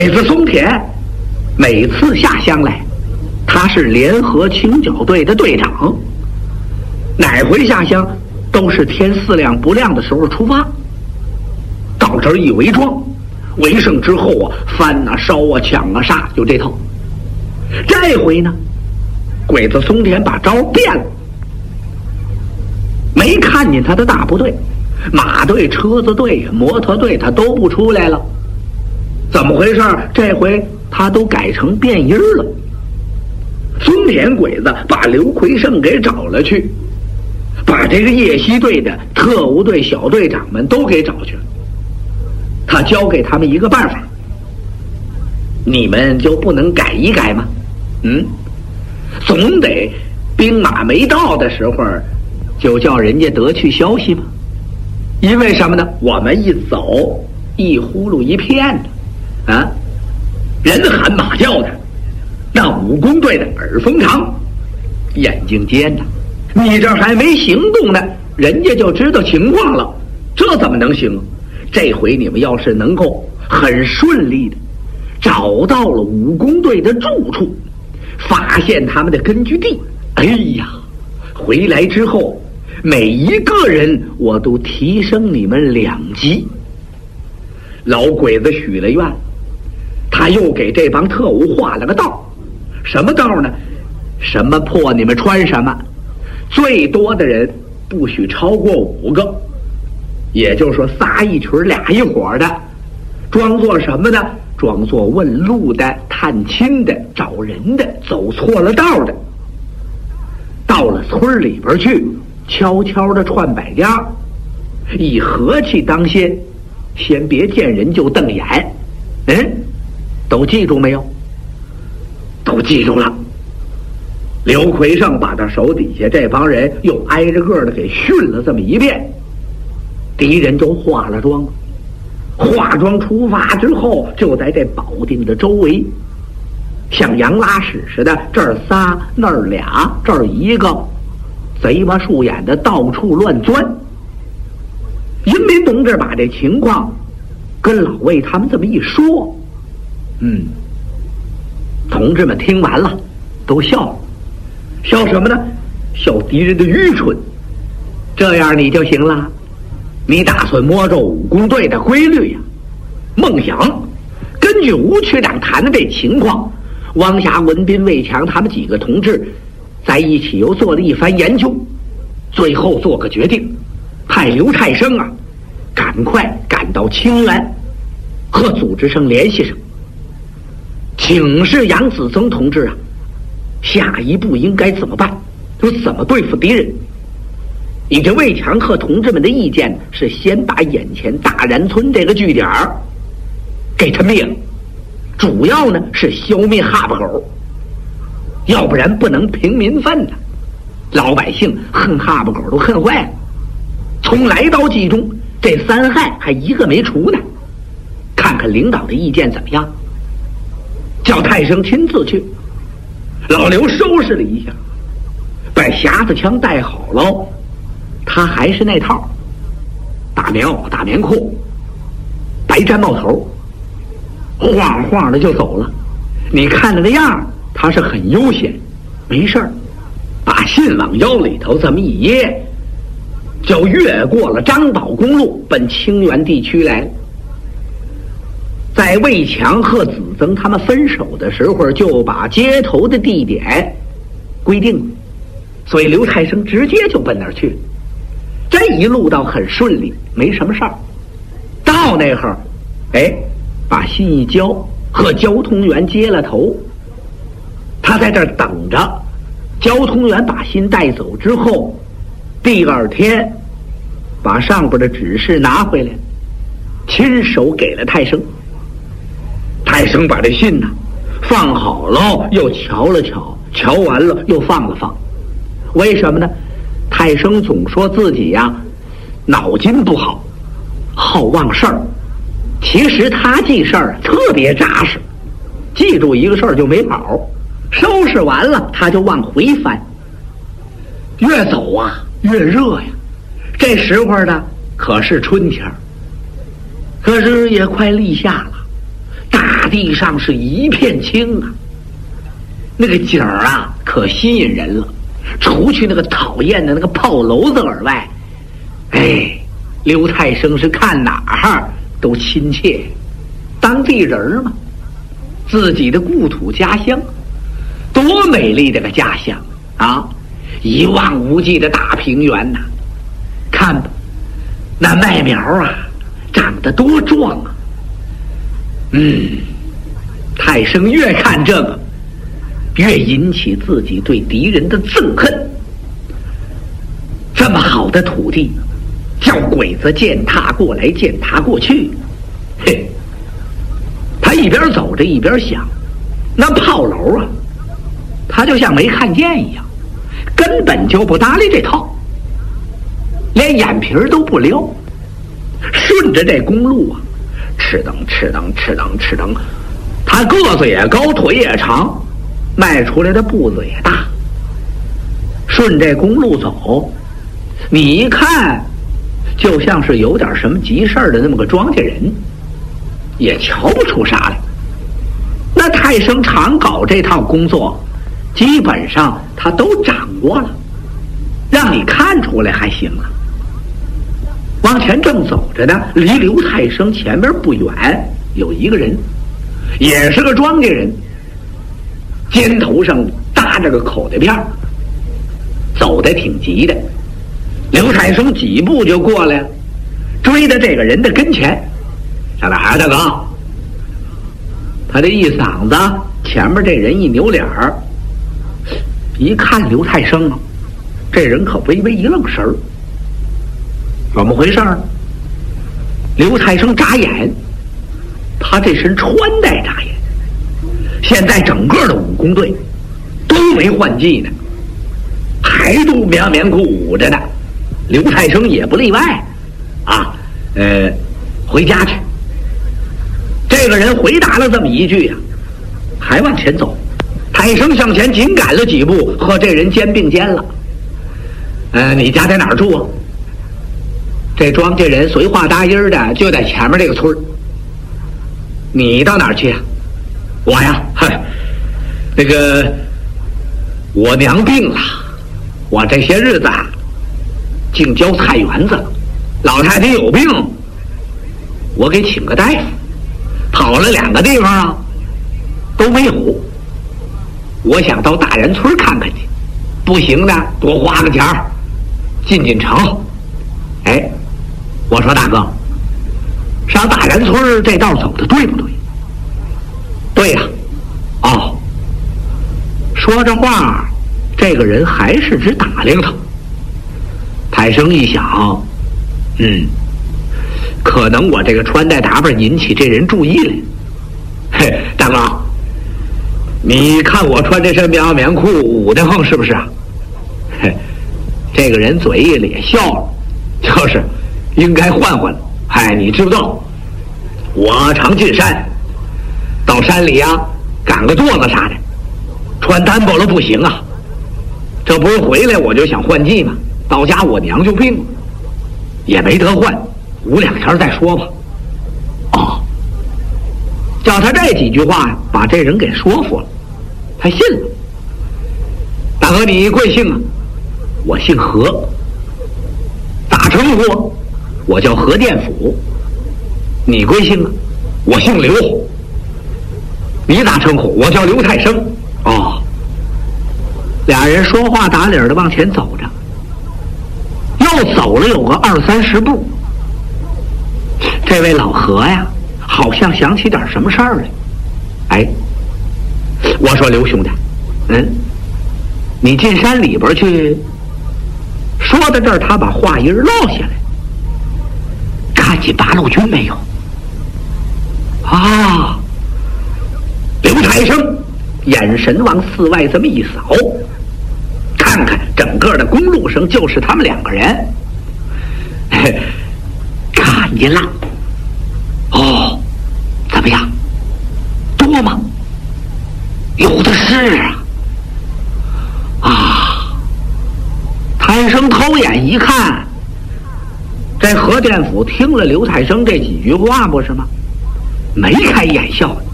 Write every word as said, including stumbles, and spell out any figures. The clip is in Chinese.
鬼子松田每次下乡来，他是联合清剿队的队长，哪回下乡都是天四亮不亮的时候出发，到这儿一围庄，围上之后啊，翻啊烧啊抢啊杀，就这套。这回呢，鬼子松田把招变了，没看见他的大部队，马队、车子队、摩托队他都不出来了。怎么回事？这回他都改成变音了。松田鬼子把刘奎胜给找了去，把这个叶西队的特务队小队长们都给找去了。他教给他们一个办法，你们就不能改一改吗？嗯，总得兵马没到的时候就叫人家得去消息吧。因为什么呢？我们一走一呼噜一片的啊，人喊马叫的，那武工队的耳风长，眼睛尖的，你这还没行动呢，人家就知道情况了，这怎么能行？这回你们要是能够很顺利的找到了武工队的住处，发现他们的根据地，哎呀，回来之后每一个人我都提升你们两级。老鬼子许了愿，他又给这帮特务画了个道。什么道呢？什么破你们穿什么，最多的人不许超过五个，也就是说仨一群俩一伙的，装作什么呢？装作问路的、探亲的、找人的，走错了道的，到了村里边去悄悄的串百家，以和气当先，先别见人就瞪眼。嗯，都记住没有？都记住了。刘奎胜把他手底下这帮人又挨着个的给训了这么一遍，敌人都化了妆，化妆出发之后，就在这保定的周围像羊拉屎似的，这儿仨那儿俩这儿一个，贼巴树眼的到处乱钻。人民同志把这情况跟老魏他们这么一说，嗯，同志们听完了都笑了。笑什么呢？笑敌人的愚蠢。这样你就行了，你打算摸着武工队的规律呀、啊？梦想根据吴区长谈的这情况，汪霞、文斌、魏强他们几个同志在一起又做了一番研究，最后做个决定，派刘太生啊赶快赶到清源和组织上联系上，请示杨子增同志啊，下一步应该怎么办，又怎么对付敌人。以这魏强和同志们的意见是先把眼前大然村这个据点给他灭了，主要呢是消灭哈巴狗，要不然不能平民愤的，老百姓恨哈巴狗都恨坏了。从来到冀中这三害还一个没除呢，看看领导的意见怎么样。叫太生亲自去。老刘收拾了一下，把匣子枪带好了，他还是那套，大棉袄、大棉裤，白毡帽头，晃晃的就走了。你看那个样，他是很悠闲，没事儿，把信往腰里头这么一掖，就越过了张宝公路，奔清源地区来了。在魏强和子增他们分手的时候，就把接头的地点规定了，所以刘太生直接就奔那儿去。这一路倒很顺利，没什么事儿。到那会儿，哎，把信一交，和交通员接了头。他在这儿等着，交通员把信带走之后，第二天把上边的指示拿回来，亲手给了太生。太生把这信呢放好了，又瞧了瞧，瞧完了又放了放。为什么呢？太生总说自己呀、啊、脑筋不好，好忘事儿。其实他记事儿特别扎实，记住一个事儿就没跑，收拾完了他就往回翻。越走啊越热呀，这时候呢可是春天，可是也快立夏了， 大地上是一片青啊，那个景儿啊可吸引人了。除去那个讨厌的那个炮楼子而外，哎，刘太生是看哪儿都亲切，当地人嘛，自己的故土家乡，多美丽的个家乡啊！一望无际的大平原呐、啊，看吧，那麦苗啊，长得多壮啊！嗯，太生越看这个，越引起自己对敌人的憎恨。这么好的土地，叫鬼子践踏过来，践踏过去。嘿，他一边走着一边想，那炮楼啊，他就像没看见一样，根本就不搭理这套，连眼皮都不撩。顺着这公路啊，哧噔哧噔哧噔哧噔，他个子也高，腿也长，迈出来的步子也大。顺这公路走，你一看就像是有点什么急事儿的那么个庄稼人，也瞧不出啥来。那太生常搞这套工作，基本上他都掌握了，让你看出来还行啊。往前正走着呢，离刘太生前面不远有一个人，也是个庄稼人，肩头上搭着个口袋片，走得挺急的。刘太生几步就过来了，追到这个人的跟前。上哪儿啊，大哥？他这一嗓子，前面这人一扭脸儿，一看刘太生啊，这人可微微一愣神儿。怎么回事儿？刘太生眨眼，他这身穿戴眨眼。现在整个的武工队都没换季呢，还都棉棉裤捂着呢。刘太生也不例外啊，呃，回家去。这个人回答了这么一句呀、啊，还往前走。太生向前紧赶了几步，和这人肩并肩了。呃，你家在哪儿住啊？这庄稼人随话答音的，就在前面这个村。你到哪儿去啊？我呀，嗨，那个我娘病了，我这些日子啊，净浇菜园子了。老太太有病，我给请个大夫，跑了两个地方啊，都没有。我想到大人村看看去，不行的多花个钱儿，进进城。哎，我说大哥，上大人村这道走的对不对？对呀、啊。哦，说着话，这个人还是只打量他。太生一想，嗯，可能我这个穿戴打扮引起这人注意了。嘿，大哥，你看我穿这身棉袄棉裤捂得慌是不是啊？嘿，这个人嘴一咧笑了，就是应该换换了。哎，你知不知道，我常进山，到山里啊赶个垛子啥的，穿单薄了不行啊。这不是回来我就想换季吗？到家我娘就病了，也没得换，捂两天再说吧。哦，叫他这几句话把这人给说服了，他信了。大哥，你贵姓啊？我姓何。咋称呼？我叫何殿甫。你贵姓啊？我姓刘。你咋称呼？我叫刘太生。哦，俩人说话打理的往前走着，又走了有个二三十步，这位老何呀，好像想起点什么事儿来。哎，我说刘兄弟，嗯，你进山里边去。说到这儿，他把话音落下来，看见八路军没有？啊！刘太生眼神往四外这么一扫，看看整个的公路上就是他们两个人。看见了。哦，怎么样？多吗？有的是啊。啊！太生偷眼一看，这何殿甫听了刘太生这几句话不是吗？眉开眼笑，